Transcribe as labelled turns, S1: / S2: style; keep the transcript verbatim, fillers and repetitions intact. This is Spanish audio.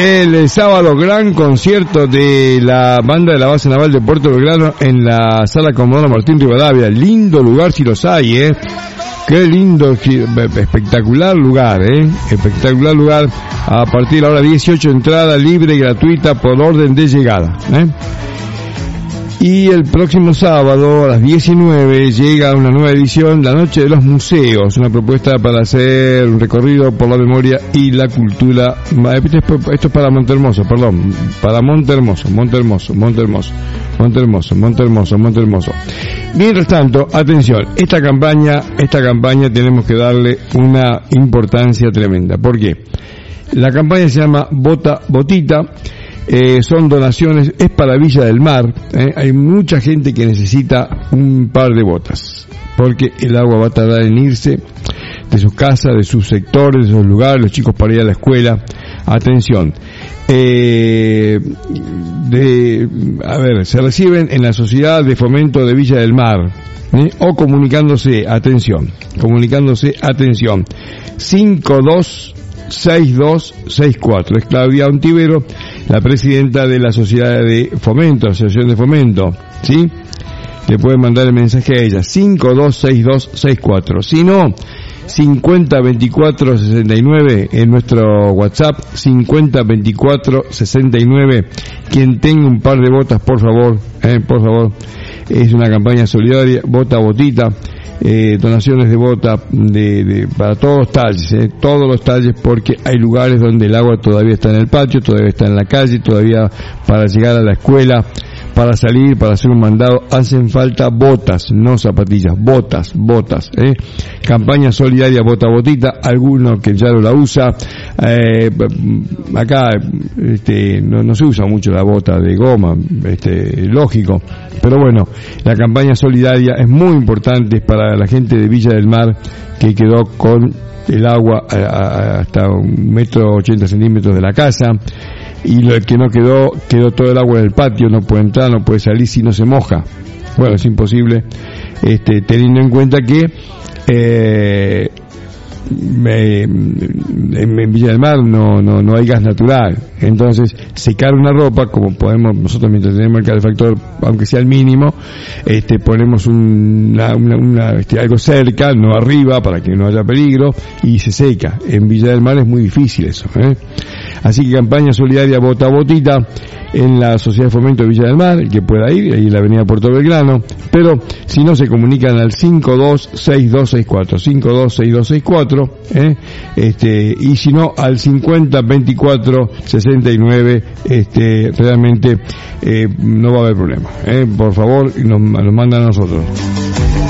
S1: el sábado gran concierto de la banda de la base naval de Puerto Belgrano en la sala Comodoro Martín Rivadavia. Lindo lugar si los hay, eh. Qué lindo, espectacular lugar, eh. Espectacular lugar. A partir de la hora dieciocho, entrada libre y gratuita por orden de llegada, eh. Y el próximo sábado a las diecinueve llega una nueva edición, La Noche de los Museos, una propuesta para hacer un recorrido por la memoria y la cultura. Esto es para Montehermoso, perdón, para Montehermoso, Montehermoso, Montehermoso, Montehermoso, Montehermoso, Montehermoso. Mientras tanto, atención, esta campaña, esta campaña tenemos que darle una importancia tremenda. ¿Por qué? La campaña se llama Vota Botita. Eh, son donaciones, es para Villa del Mar, eh, hay mucha gente que necesita un par de botas, porque el agua va a tardar en irse de sus casas, de sus sectores, de sus lugares, los chicos para ir a la escuela. Atención, eh, de, a ver, se reciben en la Sociedad de Fomento de Villa del Mar, eh, o comunicándose, atención, comunicándose, atención, cinco dos seis dos seis cuatro, es Claudia Ontivero, la presidenta de la Sociedad de Fomento, Asociación de Fomento, ¿sí? Le pueden mandar el mensaje a ella, cinco dos seis dos seis cuatro, si no, cincuenta veinticuatro sesenta y nueve en nuestro WhatsApp, cincuenta veinticuatro sesenta y nueve, quien tenga un par de botas, por favor, eh, por favor, es una campaña solidaria, Vota Botita. Eh, donaciones de bota de, de, para todos los talles, eh, todos los talles, porque hay lugares donde el agua todavía está en el patio, todavía está en la calle, todavía para llegar a la escuela, para salir, para hacer un mandado, hacen falta botas, no zapatillas, botas, botas, eh. Campaña solidaria Vota Botita, alguno que ya no la usa, eh, acá, este, no, no se usa mucho la bota de goma, este, lógico, pero bueno, la campaña solidaria es muy importante para la gente de Villa del Mar, que quedó con el agua a, a, hasta un metro ochenta centímetros de la casa, y lo que no quedó, quedó todo el agua en el patio, no puede entrar, no puede salir si no se moja. Bueno, es imposible, este, teniendo en cuenta que eh, me, en, en Villa del Mar no, no, no hay gas natural, entonces secar una ropa, como podemos nosotros mientras tenemos el calefactor, aunque sea el mínimo, este, ponemos una, una, una este, algo cerca, no arriba, para que no haya peligro, y se seca. En Villa del Mar es muy difícil eso, ¿eh? Así que campaña solidaria Vota Botita en la Sociedad de Fomento de Villa del Mar, el que pueda ir, ahí en la avenida Puerto Belgrano, pero si no se comunican al cinco dos seis dos seis cuatro, cinco dos seis dos seis cuatro, eh, este, y si no al cincuenta veinticuatro sesenta y nueve, este, realmente eh, no va a haber problema, eh, por favor, nos, nos mandan a nosotros.